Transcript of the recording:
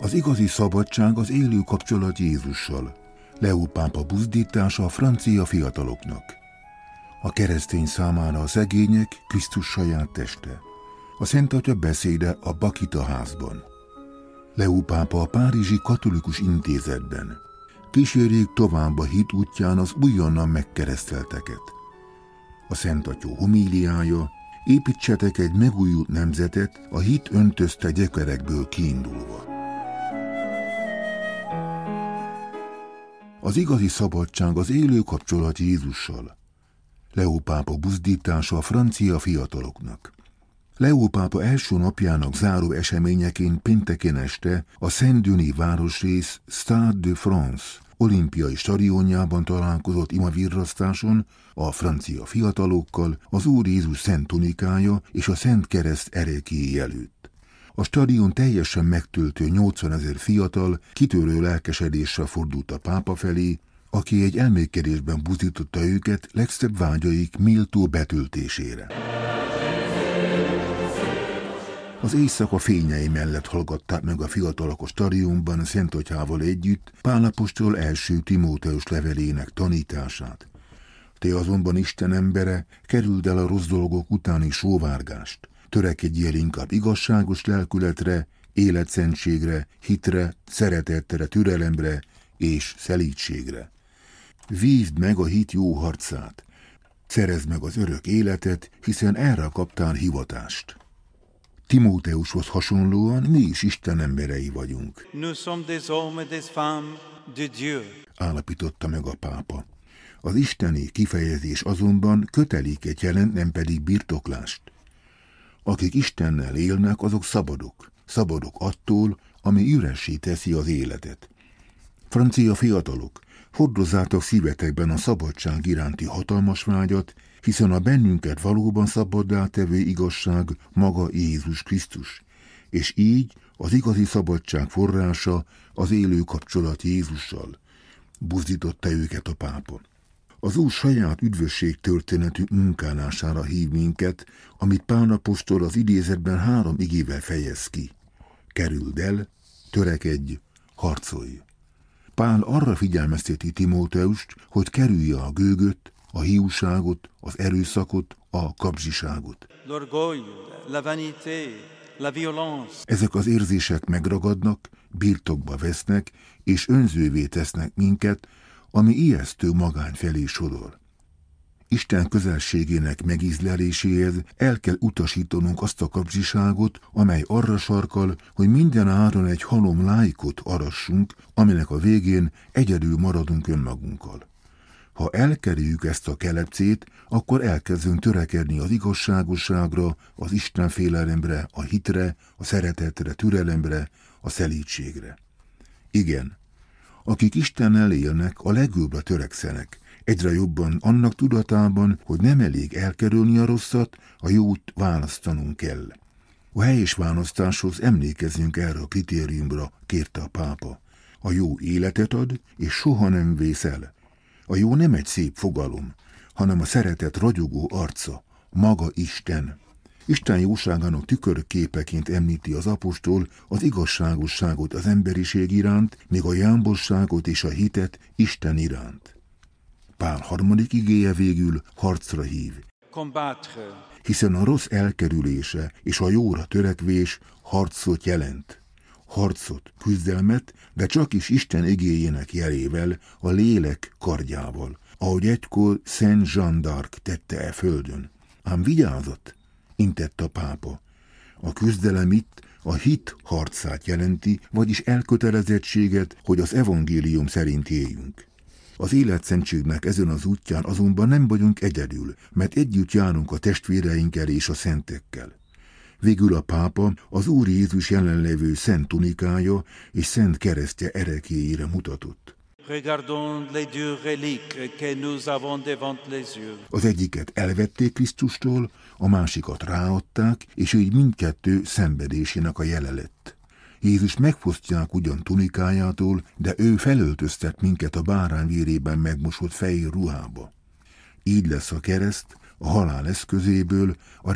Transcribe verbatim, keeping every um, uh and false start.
Az igazi szabadság az élő kapcsolat Jézussal. Leó pápa buzdítása a francia fiataloknak. A keresztény számára a szegények Krisztus saját teste. A Szent Atya beszéde a Bakita házban. Leó pápa a Párizsi Katolikus Intézetben. Kísérjék tovább a hit útján az újonnan megkeresztelteket. A Szent Atya homíliája: építsetek egy megújult nemzetet a hit öntözte gyökerekből kiindulva. Az igazi szabadság az élő kapcsolat Jézussal. Leó pápa buzdítása a francia fiataloknak. Leó pápa első napjának záró eseményeként pénteken este a Saint-Denis városrész Stade de France olimpiai stadionjában találkozott imavirrasztáson a francia fiatalokkal az Úr Jézus szent tunikája és a Szent Kereszt ereklyéi előtt. A stadion teljesen megtöltő nyolcvanezer fiatal kitörő lelkesedéssel fordult a pápa felé, aki egy elmékedésben buzdította őket legszebb vágyaik méltó betöltésére. Az éjszaka fényei mellett hallgatták meg a fiatalok a stadionban a Szent Atyával együtt Pál apostol első Timóteus levelének tanítását. Te azonban Isten embere, kerüld el a rossz dolgok utáni sóvárgást, törekedjél inkább igazságos lelkületre, életszentségre, hitre, szeretetre, türelemre és szelídségre. Vívd meg a hit jó harcát, szerezd meg az örök életet, hiszen erre kaptál hivatást. Timóteushoz hasonlóan mi is Isten emberei vagyunk. Nous sommes des hommes et des femmes de Dieu. Állapította meg a pápa. Az isteni kifejezés azonban köteléket jelent, nem pedig birtoklást. Akik Istennel élnek, azok szabadok. Szabadok attól, ami üressé teszi az életet. Francia fiatalok, hordozzátok szívetekben a szabadság iránti hatalmas vágyat, hiszen a bennünket valóban szabaddá tevő igazság maga Jézus Krisztus, és így az igazi szabadság forrása az élő kapcsolat Jézussal. Buzdította őket a pápa. Az Úr saját üdvösség történetű munkálására hív minket, amit Pál apostol az idézetben három igével fejez ki. Kerüld el, törekedj, harcolj. Pál arra figyelmezteti Timóteust, hogy kerülje a gőgöt, a hiúságot, az erőszakot, a kapzsiságot. Ezek az érzések megragadnak, birtokba vesznek, és önzővé tesznek minket, ami ijesztő magány felé sodor. Isten közelségének megízleléséhez el kell utasítanunk azt a kapzsiságot, amely arra sarkal, hogy minden áron egy halom lájkot arassunk, aminek a végén egyedül maradunk önmagunkkal. Ha elkerüljük ezt a kelepcét, akkor elkezdünk törekedni az igazságosságra, az istenfélelemre, a hitre, a szeretetre, türelemre, a szelídségre. Igen, akik Istennel élnek, a legjobbra törekszenek, egyre jobban annak tudatában, hogy nem elég elkerülni a rosszat, a jót választanunk kell. A helyes választáshoz emlékezzünk erre a kritériumra, kérte a pápa. A jó életet ad, és soha nem vész el. A jó nem egy szép fogalom, hanem a szeretet ragyogó arca, maga Isten. Isten jóságának tükörképeként említi az apostol az igazságosságot az emberiség iránt, még a jámbosságot és a hitet Isten iránt. Pál harmadik igéje végül harcra hív. Combattre. Hiszen a rossz elkerülése és a jóra törekvés harcot jelent. Harcot, küzdelmet, de csak is Isten igéjének jelével, a lélek kardjával, ahogy egykor Szent Jeanne d'Arc tette e földön. Ám vigyázat, intett a pápa. A küzdelem itt a hit harcát jelenti, vagyis elkötelezettséget, hogy az evangélium szerint éljünk. Az életszentségnek ezen az útján azonban nem vagyunk egyedül, mert együtt járunk a testvéreinkkel és a szentekkel. Végül a pápa az Úr Jézus jelenlevő szent tunikája és szent keresztje ereklyéire mutatott. Az egyiket elvették Krisztustól, a másikat ráadták, és így mindkettő szenvedésének a jele lett. Jézus megfosztják ugyan tunikájától, de ő felöltöztet minket a bárány vérében megmosott fehér ruhába. Így lesz a kereszt a halál eszközéből a